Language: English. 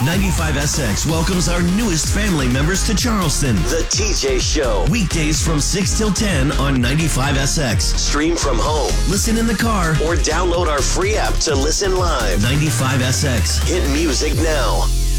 95SX welcomes our newest family members to Charleston. The TJ Show. Weekdays from 6 till 10 on 95SX. Stream from home, listen in the car, or download our free app to listen live. 95SX. Hit music now.